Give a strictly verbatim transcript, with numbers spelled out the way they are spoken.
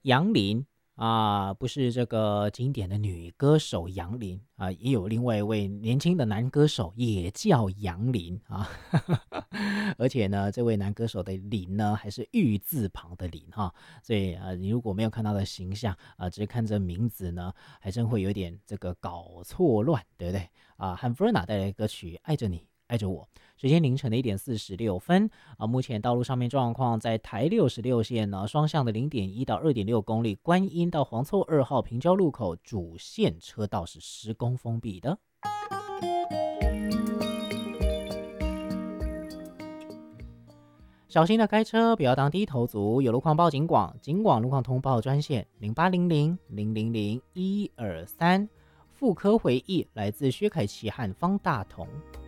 杨林啊，不是这个经典的女歌手杨林啊，也有另外一位年轻的男歌手也叫杨林啊，而且呢，这位男歌手的林呢还是玉字旁的林哈，所以啊，你如果没有看他的形象啊，只是看这名字呢，还真会有点这个搞错乱，对不对啊？和 Verna 带来的歌曲《爱着你，爱着我》。时间凌晨的一点四十六分啊，目前道路上面状况，在台六十六线呢，双向的零点一到二点六公里，观音到黄厝二号平交路口主线车道是施工封闭的。小心的开车，不要当低头族。有路况报警广，警广路况通报专线零八零零零零零一二三。妇科回忆来自薛凯琪和方大同。